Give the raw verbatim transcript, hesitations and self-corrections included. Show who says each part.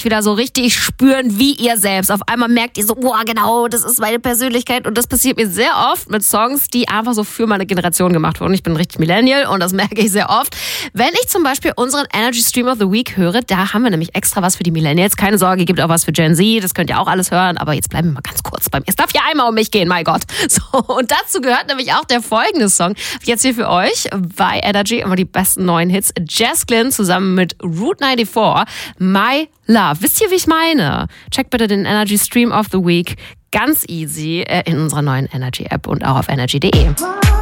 Speaker 1: euch wieder so richtig spüren wie ihr selbst. Auf einmal merkt ihr so, boah, genau, das ist meine Persönlichkeit. Und das passiert mir sehr oft mit Songs, die einfach so für meine Generation gemacht wurden. Ich bin richtig Millennial und das merke ich sehr oft. Wenn ich zum Beispiel unseren Energy Stream of the Week höre, da haben wir nämlich extra was für die Millennials. Keine Sorge, gibt auch was für Gen Z, das könnt ihr auch alles hören. Aber jetzt bleiben wir mal ganz kurz bei mir. Es darf ja einmal um mich gehen, mein Gott. So, und dazu gehört nämlich auch der folgende Song. Jetzt hier für euch bei Energy immer die besten neuen Hits. Jess Glynn zusammen mit Route vierundneunzig, My Love. Wisst ihr, wie ich meine? Checkt bitte den Energy Stream of the Week ganz easy in unserer neuen Energy App und auch auf energy punkt de.